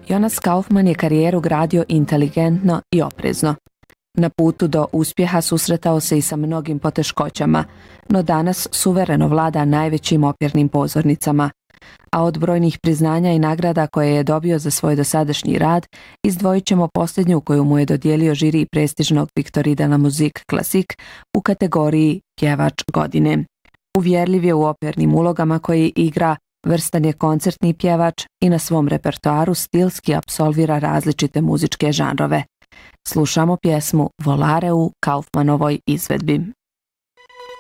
Jonas Kaufmann je karijeru gradio inteligentno i oprezno. Na putu do uspjeha susretao se i sa mnogim poteškoćama, no danas suvereno vlada najvećim opernim pozornicama. A od brojnih priznanja i nagrada koje je dobio za svoj dosadašnji rad, izdvojit ćemo posljednju koju mu je dodijelio žiri prestižnog Victory de la Musique Classique u kategoriji Pjevač godine. Uvjerljiv je u opernim ulogama koje igra, vrstan je koncertni pjevač i na svom repertoaru stilski apsolvira različite muzičke žanrove. Slušamo pjesmu Volare u Kaufmannovoj izvedbi.